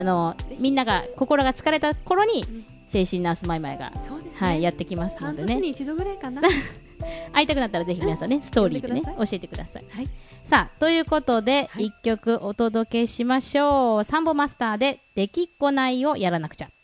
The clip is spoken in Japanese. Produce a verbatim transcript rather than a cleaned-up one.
あのみんなが心が疲れた頃に精神ナースマイマイが、 そうですね、 はい、やってきますのでね。 半年に一度ぐらいかな。 会いたくなったらぜひ皆さんね、ストーリーでね教えてください。 はい、 さあということで、 はい、 いっきょくお届けしましょう。サンボマスターでできっこないをやらなくちゃ。